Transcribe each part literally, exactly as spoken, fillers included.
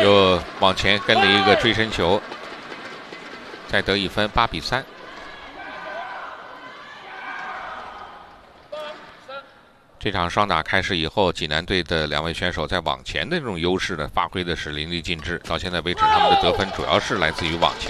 又往前跟了一个追身球，再得一分，八比三。这场双打开始以后，济南队的两位选手在网前的这种优势呢，发挥的是淋漓尽致。到现在为止，他们的得分主要是来自于网前。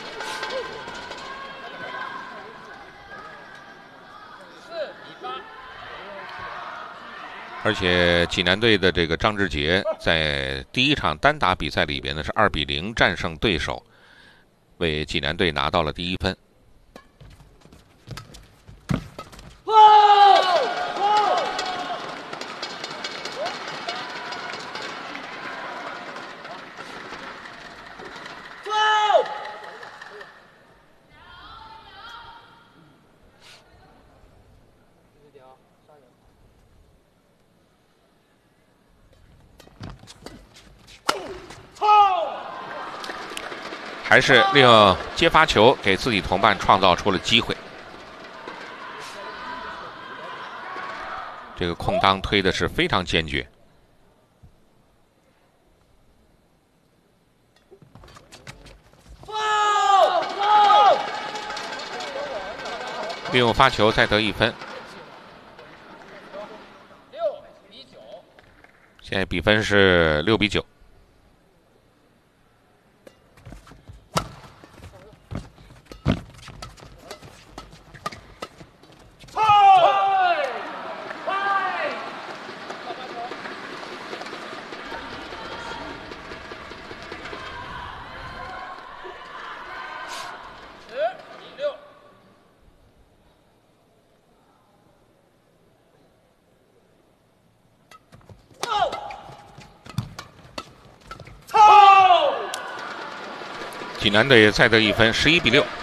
而且济南队的这个张志杰在第一场单打比赛里边呢是二比零战胜对手，为济南队拿到了第一分。还是利用接发球给自己同伴创造出了机会。这个空当推的是非常坚决。利用发球再得一分。现在比分是六比九。济南队再得一分，十一比六。